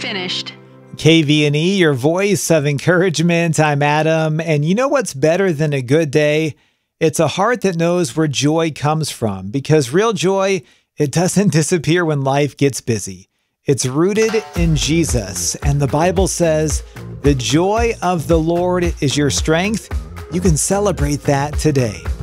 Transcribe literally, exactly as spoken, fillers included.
finished. K V and E, your voice of encouragement. I'm Adam. And you know what's better than a good day? It's a heart that knows where joy comes from, because real joy, it doesn't disappear when life gets busy. It's rooted in Jesus. And the Bible says, the joy of the Lord is your strength. You can celebrate that today.